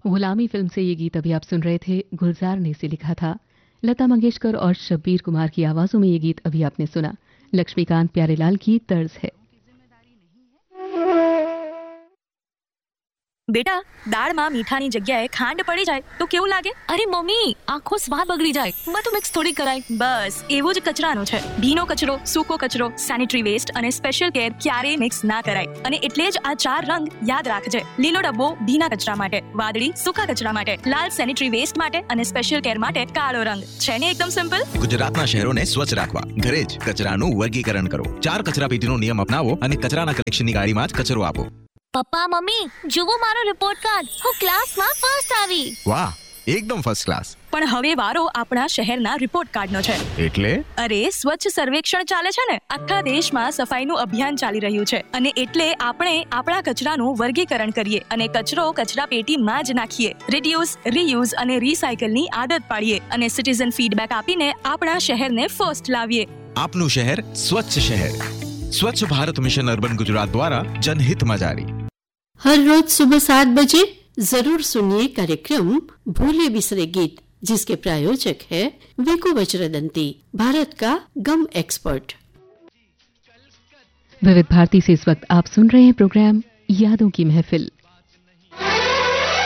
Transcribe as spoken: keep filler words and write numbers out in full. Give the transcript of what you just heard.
गुलामी फिल्म से ये गीत अभी आप सुन रहे थे, गुलजार ने इसे लिखा था। लता मंगेशकर और शब्बीर कुमार की आवाजों में ये गीत अभी आपने सुना। लक्ष्मीकांत प्यारेलाल की तर्ज है। बेटा, દાળમાં મીઠાની જગ્યાએ ખાંડ પડી જાય તો કેવું લાગે? અરે મમ્મી, આખો સ્વાદ બગડી જાય. બધું મિક્સ થોડી કરાય. બસ એવું જ કચરાનો છે. ભીનો કચરો, સૂકો કચરો, સેનિટરી વેસ્ટ અને સ્પેશિયલ કેર ક્યારેય મિક્સ ના કરાય. અને એટલે જ આ ચાર રંગ યાદ રાખજે. લીલો ડબ્બો ભીના કચરા માટે, વાદળી સૂકા કચરા માટે, લાલ સેનિટરી વેસ્ટ માટે અને સ્પેશિયલ કેર માટે કાળો રંગ. છે ને એકદમ સિમ્પલ? ગુજરાતના શહેરોને સ્વચ્છ રાખવા ઘરે જ કચરાનું વર્ગીકરણ કરો. ચાર કચરાપેટીનો નિયમ અપનાવો અને કચરાના કલેક્શનની ગાડીમાં જ કચરો આપો. પપ્પા મમ્મી, જુઓ મારો રિપોર્ટ કાર્ડ. હું ક્લાસમાં ફર્સ્ટ આવી. વાહ, એકદમ ફર્સ્ટ ક્લાસ. પણ હવે વારો આપણા શહેરના રિપોર્ટ કાર્ડનો છે. એટલે અરે સ્વચ્છ સર્વેક્ષણ ચાલે છે ને. આખા દેશમાં સફાઈનું અભિયાન ચાલી રહ્યું છે અને એટલે આપણે આપણા કચરાનું વર્ગીકરણ કરીએ અને કચરો કચરા પેટીમાં જ નાખીએ. રિડ્યુસ, રીયુઝ અને રીસાયકલની આદત પાડીએ અને સિટીઝન ફીડબેક આપીને આપણા શહેરને ફર્સ્ટ લાવીએ. આપનું શહેર સ્વચ્છ શહેર. स्वच्छ भारत मिशन अर्बन गुजरात द्वारा जनहित में जारी। हर रोज सुबह सात बजे जरूर सुनिए कार्यक्रम भूले बिसरे गीत, जिसके प्रायोजक है वेको वज्रदंती, भारत का गम एक्सपर्ट। विविध भारती से इस वक्त आप सुन रहे हैं प्रोग्राम यादों की महफिल।